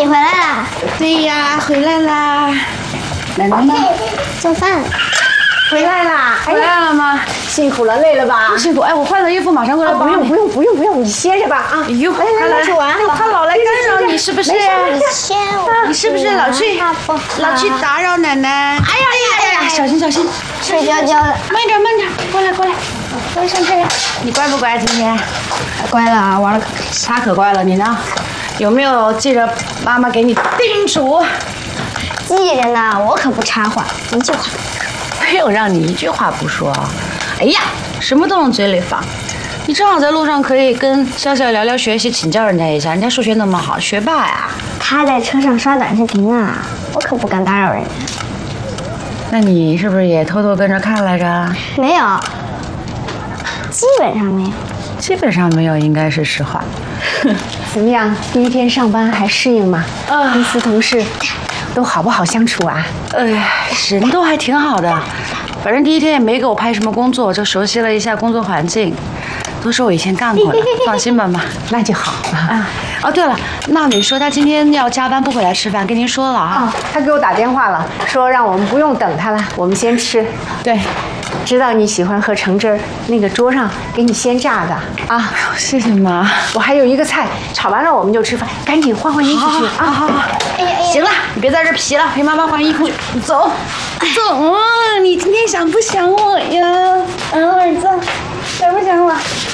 回来啦？ 对呀，回来啦。奶奶呢？ 做饭。 回来啦！回来了吗？ 辛苦了，累了吧？ 不辛苦。哎，我换了衣服，马上过来帮你。 不用，你歇着吧啊！ 哎呦， 来，煮完了。 他老来干扰你是不是？你是不是老去打扰奶奶？哎呀，小心！ 睡觉觉的。 慢点，过来，我上车呀。你乖不乖今天？ 乖了啊，玩的可开心。 他可乖了，你呢？有没有记着妈妈给你叮嘱？ 记着呢，我可不插话，一句话。 没有让你一句话不说。哎呀，什么都往嘴里放。你正好在路上可以跟笑笑聊聊学习，请教人家一下，人家数学那么好，学霸呀。 他在车上刷短视频呢，我可不敢打扰人家。 那你是不是也偷偷跟着看来着？ 没有，基本上没有。 基本上没有，应该是实话。 怎么样？第一天上班还适应吗？公司同事都好不好相处啊？ 人都还挺好的，反正第一天也没给我派什么工作，就熟悉了一下工作环境，都是我以前干过的，放心吧妈。 那就好啊。 哦，对了，娜美说她今天要加班不回来吃饭，跟您说了啊。 他给我打电话了，说让我们不用等他了，我们先吃。 对， 知道你喜欢喝橙汁儿，那个桌上给你先榨的啊。 谢谢妈。 我还有一个菜，炒完了我们就吃饭，赶紧换衣服去啊！ 好。行了，你别在这皮了，陪妈妈换衣服去。走，你今天想不想我呀？儿子，想不想我？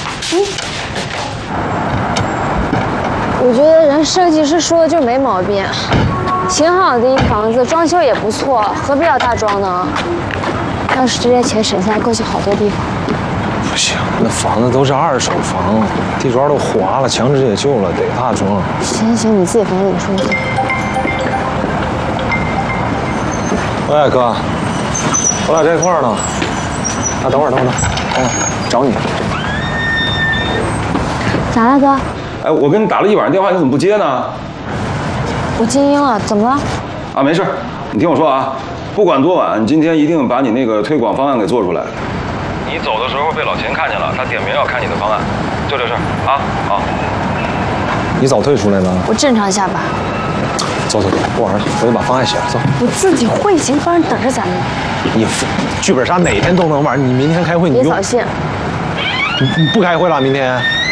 我觉得人设计师说的就没毛病，挺好的一房子，装修也不错，何必要大装呢？要是这些钱省下来，够去好多地方。 不行，那房子都是二手房，地砖都滑了，墙纸也旧了，得大装。 行，你自己房子你说了算。 喂，哥，我俩在一块儿呢。啊，等会儿，找你。 咋了，哥？ 哎，我给你打了一晚上电话，你怎么不接呢？ 我静音了，怎么了？ 啊，没事，你听我说啊，不管多晚，今天一定把你那个推广方案给做出来。你走的时候被老钱看见了，他点名要看你的方案，就这事儿啊。好。 你早退出来了？ 我正常下班。 走，不玩了，我得把方案写了。走。 我自己会行，方案等着咱们。 你剧本杀哪天都能玩，你明天开会你别扫兴。 你不开会了？明天？